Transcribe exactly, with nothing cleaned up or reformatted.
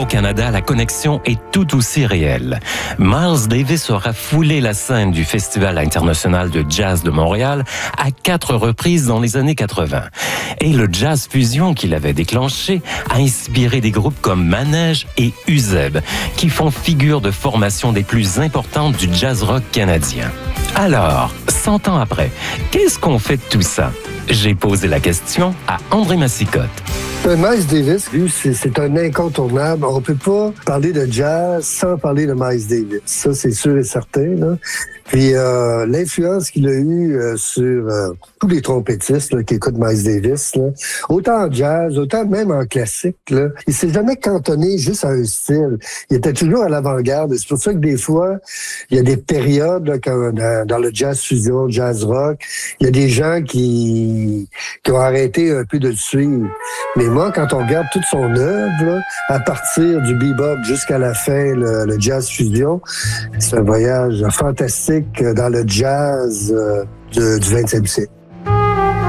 Au Canada, la connexion est tout aussi réelle. Miles Davis aura foulé la scène du Festival international de jazz de Montréal à quatre reprises dans les années quatre-vingt. Et le jazz fusion qu'il avait déclenché a inspiré des groupes comme Manège et Uzeb, qui font figure de formation des plus importantes du jazz rock canadien. Alors, cent ans après, qu'est-ce qu'on fait de tout ça? J'ai posé la question à André Massicotte. Miles Davis, lui, c'est, c'est un incontournable. On ne peut pas parler de jazz sans parler de Miles Davis. Ça, c'est sûr et certain, là. Puis euh, l'influence qu'il a eue euh, sur euh, tous les trompettistes là, qui écoutent Miles Davis, là, autant en jazz, autant même en classique, là, il s'est jamais cantonné juste à un style. Il était toujours à l'avant-garde. Et c'est pour ça que des fois, il y a des périodes là, quand, dans, dans le jazz fusion, jazz rock, il y a des gens qui, qui ont arrêté un peu de le suivre. Mais moi, quand on regarde toute son œuvre, là, à partir du bebop jusqu'à la fin, le, le jazz fusion, c'est un voyage fantastique dans le jazz euh, de, du vingtième siècle.